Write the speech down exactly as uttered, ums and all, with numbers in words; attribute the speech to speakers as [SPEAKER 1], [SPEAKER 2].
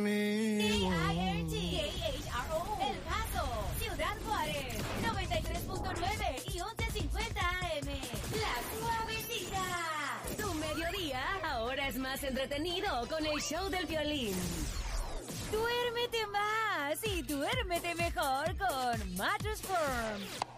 [SPEAKER 1] I R G, K H R O, El Paso, Ciudad Juárez, noventa y tres punto nueve y once cincuenta A M. La Suavecita. Tu mediodía ahora es más entretenido con el show del violín. Duérmete más y duérmete mejor con Mattress Firm.